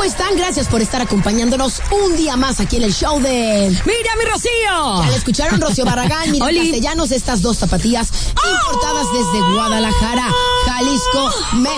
están? Gracias por estar acompañándonos un día más aquí en el show de Miriam y Rocío. Ya le escucharon, Rocío Barragán, Miriam Castellanos, estas dos zapatillas importadas desde Guadalajara, Jalisco,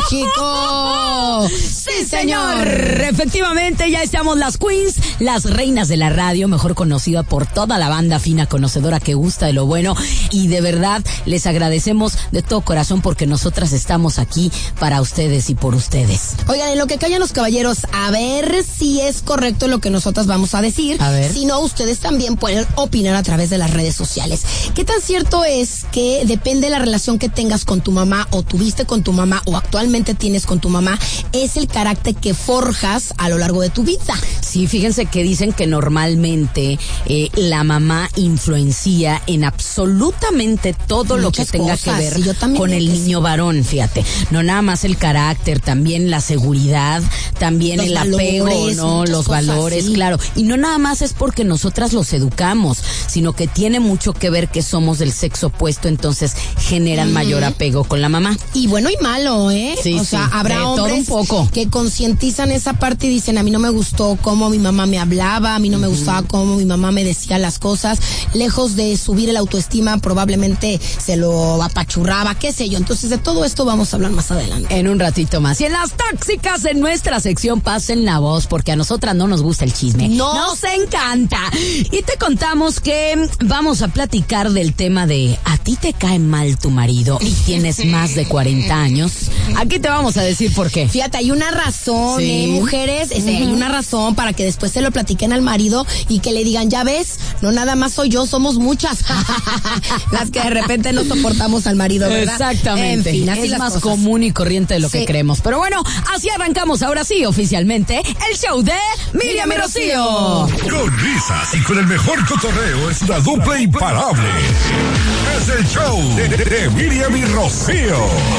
México. Sí, señor. Efectivamente, ya estamos las queens, las reinas de la radio, mejor conocida por toda la banda fina conocedora que gusta de lo bueno. Y de verdad, les agradecemos de todo corazón porque nosotras estamos aquí para ustedes y por ustedes. Oigan, en lo que callan los caballeros, a ver si es correcto lo que nosotras vamos a decir. A ver. Si no, ustedes también pueden opinar a través de las redes sociales. ¿Qué tan cierto es que depende de la relación que tengas con tu mamá o tuviste con tu mamá o actualmente tienes con tu mamá, es el carácter que forjas a lo largo de tu vida? Sí, fíjense que dicen que normalmente la mamá influencia en absolutamente todo lo que tenga que ver con el niño varón, fíjate. No nada más el carácter, también la seguridad, también el apego, ¿no? Los valores, claro. Y no nada más es porque nosotras los educamos, sino que tiene mucho que ver que somos del sexo opuesto, entonces generan mayor apego con la mamá. Y bueno y malo, ¿eh? Sí, o sea, habrá hombres todo un poco que concientizan esa parte y dicen, a mí no me gustó cómo mi mamá me hablaba, a mí no me gustaba cómo mi mamá me decía las cosas, lejos de subir el autoestima, probablemente se lo apachurraba, qué sé yo. Entonces, de todo esto vamos a hablar más adelante. En un ratito más. Y en las tóxicas, en nuestra sección, pasen la voz, porque a nosotras no nos gusta el chisme. Nos encanta. Y te contamos que vamos a platicar del tema de ¿a ti te cae mal tu marido y tienes más de 40 años? Aquí te vamos a decir por qué. Fíjate, hay una razón, mujeres, hay una razón para que después se lo platiquen al marido y que le digan, ya ves, no nada más soy yo, somos muchas. Las que de repente no soportamos al marido, ¿verdad? Exactamente. En fin, así es más cosas. común y corriente de lo que creemos. Pero bueno, así arrancamos ahora sí, oficialmente, el show de Miriam y Rocío. Con risas y con el mejor cotorreo es la dupla imparable. Es el show de Miriam y Rocío.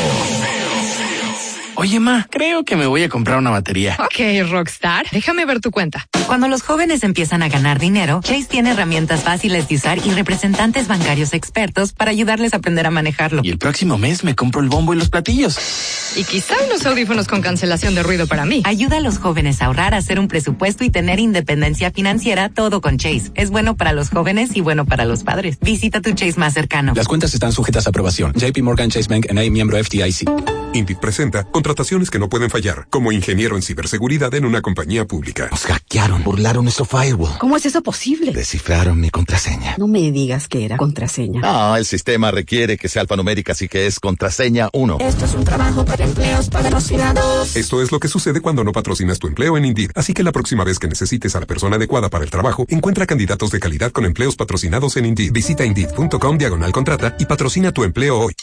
Oye, ma, creo que me voy a comprar una batería. Ok, Rockstar, déjame ver tu cuenta. Cuando los jóvenes empiezan a ganar dinero, Chase tiene herramientas fáciles de usar y representantes bancarios expertos para ayudarles a aprender a manejarlo. Y el próximo mes me compro el bombo y los platillos. Y quizá unos audífonos con cancelación de ruido para mí. Ayuda a los jóvenes a ahorrar, a hacer un presupuesto y tener independencia financiera, todo con Chase. Es bueno para los jóvenes y bueno para los padres. Visita tu Chase más cercano. Las cuentas están sujetas a aprobación. JP Morgan Chase Bank N.A., miembro FDIC. Indeed presenta contrataciones que no pueden fallar, como ingeniero en ciberseguridad en una compañía pública. Nos hackearon, burlaron nuestro firewall. ¿Cómo es eso posible? Descifraron mi contraseña. No me digas que era contraseña. No, el sistema requiere que sea alfanumérica, así que es contraseña 1. Esto es un trabajo para empleos patrocinados. Esto es lo que sucede cuando no patrocinas tu empleo en Indeed. Así que la próxima vez que necesites a la persona adecuada para el trabajo, encuentra candidatos de calidad con empleos patrocinados en Indeed. Visita Indeed.com/contrata y patrocina tu empleo hoy.